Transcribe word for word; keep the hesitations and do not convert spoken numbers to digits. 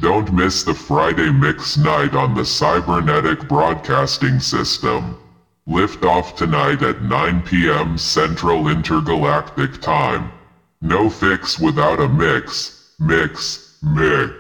Don't miss the Friday Mix Night on the Cybernetic Broadcasting System. Lift off tonight at nine p m Central Intergalactic Time. No fix without a mix. Mix, mix.